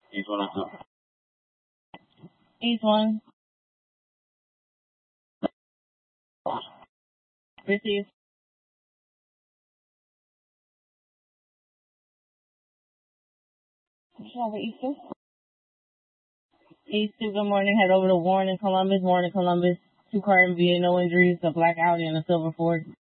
East 102. East 1. Receive. East 2. East 2, good morning. Head over to Warren and Columbus. Warren and Columbus. 2 car MVA, no injuries. A black Audi and a silver Ford.